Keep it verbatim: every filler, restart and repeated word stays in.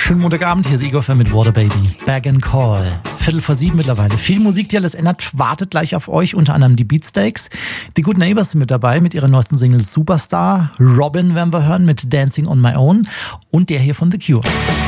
Schönen Montagabend, hier ist Igor für mit Water Baby. Bag and Call. Viertel vor sieben mittlerweile. Viel Musik, die alles ändert, wartet gleich auf euch. Unter anderem die Beatsteaks. Die Good Neighbors sind mit dabei mit ihrer neuesten Single Superstar. Robin werden wir hören mit Dancing on My Own. Und der hier von The Cure.